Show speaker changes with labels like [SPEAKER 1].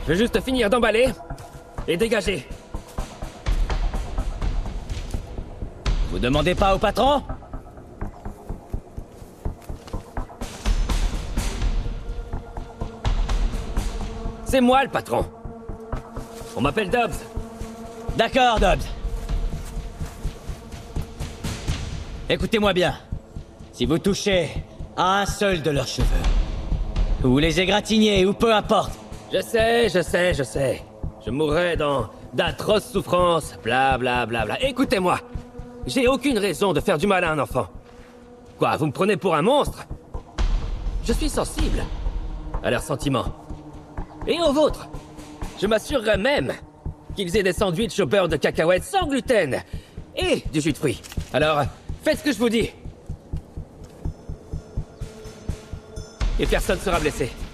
[SPEAKER 1] Je vais juste finir d'emballer et dégager.
[SPEAKER 2] Vous demandez pas au patron?
[SPEAKER 1] C'est moi le patron. On m'appelle Dobbs.
[SPEAKER 2] D'accord, Dobbs. Écoutez-moi bien. Si vous touchez à un seul de leurs cheveux, ou les égratignez, ou peu importe.
[SPEAKER 1] Je sais. Je mourrai dans d'atroces souffrances, bla bla bla bla. Écoutez-moi. J'ai aucune raison de faire du mal à un enfant. Quoi, vous me prenez pour un monstre? Je suis sensible à leurs sentiments. Et aux vôtres. Je m'assurerai même qu'ils aient des sandwichs au beurre de cacahuètes sans gluten et du jus de fruits. Alors, faites ce que je vous dis. Et personne sera blessé.